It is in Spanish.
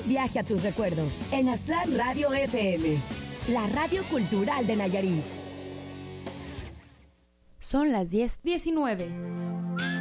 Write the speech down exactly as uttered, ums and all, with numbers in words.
viaje a tus recuerdos en Aztlán Radio F M, la radio cultural de Nayarit. Son las diez diecinueve.